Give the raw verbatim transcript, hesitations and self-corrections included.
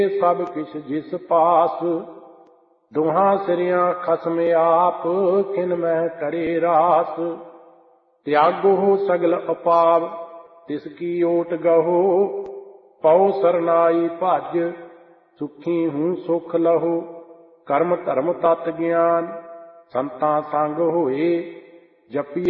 ਸਭ ਕਿਛ ਜਿਸ ਪਾਸ, ਦੋਹਾਂ ਸਿਰਿਆਂ ਖਸਮ ਆਪ, ਕਿਨ ਮਹਿ ਕਰੇ ਰਾਸ। ਤਿਆਗੋ ਸਗਲ ਅਪਾਵ, ਤਿਸ ਕੀ ਓਟ ਗਹੋ, ਪਉ ਸਰਨਾਈ ਭਜ, ਸੁਖੀ ਹੂੰ ਸੁਖ ਲਹੋ। ਕਰਮ ਧਰਮ ਤਤ ਗਿਆਨ, ਸੰਤਾਂ ਸੰਗ ਹੋਏ, ਜਪੀਐ